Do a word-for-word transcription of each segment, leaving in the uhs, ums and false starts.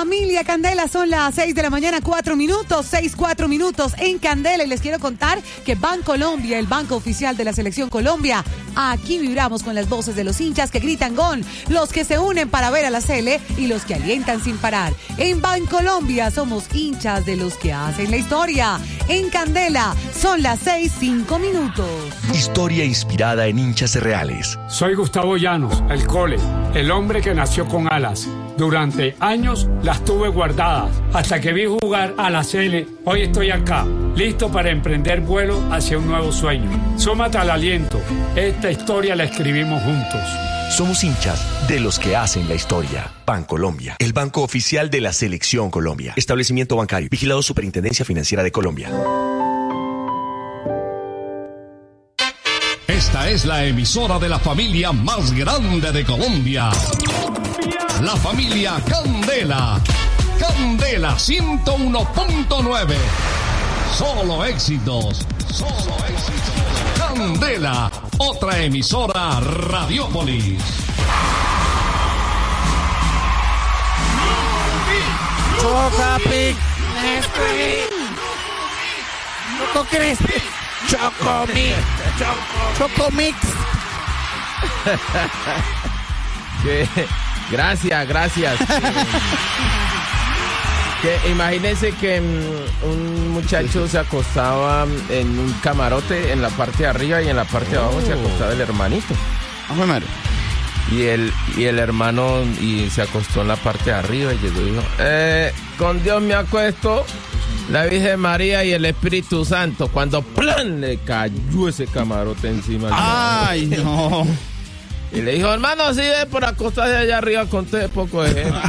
Familia Candela, son las seis de la mañana, cuatro minutos, seis, cuatro minutos en Candela. Y les quiero contar que Bancolombia, el banco oficial de la Selección Colombia, aquí vibramos con las voces de los hinchas que gritan gol, los que se unen para ver a la Sele y los que alientan sin parar. En Bancolombia somos hinchas de los que hacen la historia. En Candela son las seis, cinco minutos. Historia inspirada en hinchas reales. Soy Gustavo Llanos, el Cole, el hombre que nació con alas. Durante años las tuve guardadas, hasta que vi jugar a la Sele. Hoy estoy acá, listo para emprender vuelo hacia un nuevo sueño. Súmate al aliento, esta historia la escribimos juntos. Somos hinchas de los que hacen la historia. Bancolombia, el banco oficial de la Selección Colombia. Establecimiento bancario, vigilado Superintendencia Financiera de Colombia. Esta es la emisora de la familia más grande de Colombia. La familia Candela. Candela ciento uno punto nueve. Solo éxitos. Solo éxitos. Candela, otra emisora Radiópolis. Chocapic, Nesquik, Choco Crispy, Chocomix, Chocomix. Que, gracias, gracias. Que, que imagínense que um, un muchacho se acostaba en un camarote en la parte de arriba y en la parte de abajo oh. se acostaba el hermanito. Ah, Y el, y el hermano y se acostó en la parte de arriba y llegó y dijo, eh, con Dios me acuesto, la Virgen María y el Espíritu Santo. Cuando ¡plan! Le cayó ese camarote encima. ¡Ay, no! Y le dijo, hermano, si ve por acostarse allá arriba con todo poco de gente.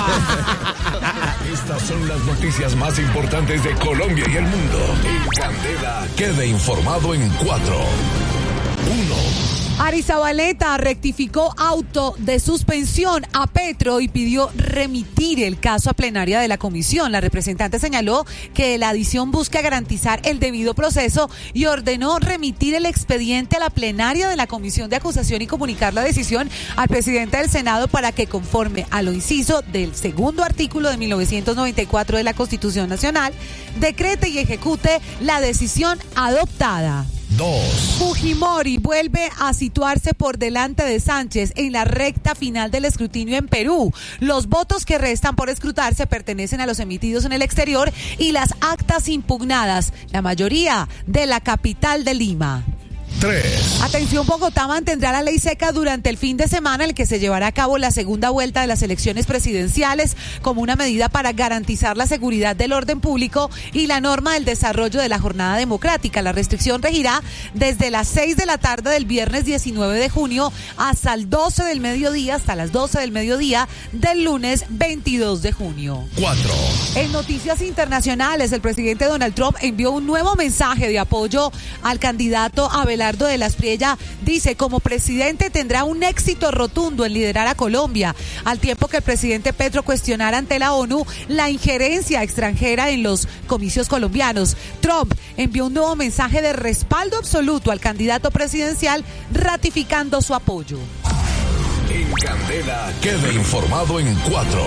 Estas son las noticias más importantes de Colombia y el mundo. En Candela, quede informado en cuatro. Uno. Arizabaleta rectificó auto de suspensión a Petro y pidió remitir el caso a plenaria de la comisión. La representante señaló que la adición busca garantizar el debido proceso y ordenó remitir el expediente a la plenaria de la comisión de acusación y comunicar la decisión al presidente del Senado para que, conforme a lo inciso del segundo artículo de mil novecientos noventa y cuatro de la Constitución Nacional, decrete y ejecute la decisión adoptada. Dos. Fujimori vuelve a situarse por delante de Sánchez en la recta final del escrutinio en Perú. Los votos que restan por escrutarse pertenecen a los emitidos en el exterior y las actas impugnadas, la mayoría de la capital de Lima. Tres. Atención, Bogotá mantendrá la ley seca durante el fin de semana en el que se llevará a cabo la segunda vuelta de las elecciones presidenciales como una medida para garantizar la seguridad del orden público y la norma del desarrollo de la jornada democrática. La restricción regirá desde las seis de la tarde del viernes diecinueve de junio hasta el doce del mediodía, hasta las doce del mediodía del lunes veintidós de junio. Cuatro. En noticias internacionales, el presidente Donald Trump envió un nuevo mensaje de apoyo al candidato Abelardo de la Espriella. Dice, como presidente tendrá un éxito rotundo en liderar a Colombia, al tiempo que el presidente Petro cuestionara ante la ONU la injerencia extranjera en los comicios colombianos. Trump envió un nuevo mensaje de respaldo absoluto al candidato presidencial, ratificando su apoyo. En Candela, quede informado en cuatro.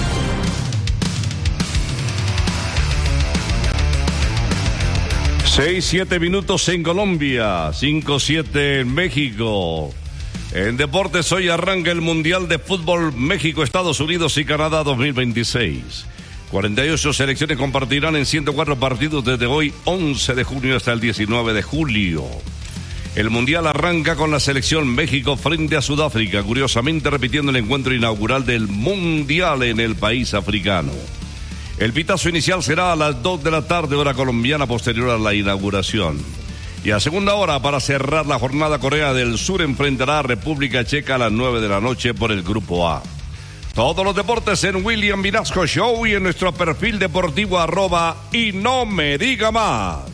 Seis, siete minutos en Colombia, cinco, siete en México. En deportes hoy arranca el Mundial de Fútbol México, Estados Unidos y Canadá dos mil veintiséis. cuarenta y ocho selecciones compartirán en ciento cuatro partidos desde hoy, once de junio hasta el diecinueve de julio. El Mundial arranca con la selección México frente a Sudáfrica, curiosamente repitiendo el encuentro inaugural del Mundial en el país africano. El pitazo inicial será a las dos de la tarde, hora colombiana, posterior a la inauguración. Y a segunda hora, para cerrar la jornada, Corea del Sur enfrentará a República Checa a las nueve de la noche por el Grupo A. Todos los deportes en William Vinasco Show y en nuestro perfil deportivo arroba y no me diga más.